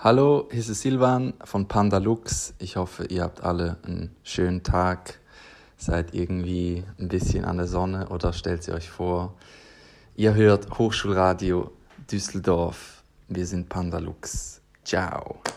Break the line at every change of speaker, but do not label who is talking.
Hallo, hier ist Silvan von Pandalux. Ich hoffe, ihr habt alle einen schönen Tag, seid irgendwie ein bisschen an der Sonne oder stellt sie euch vor. Ihr hört Hochschulradio Düsseldorf. Wir sind Pandalux. Ciao.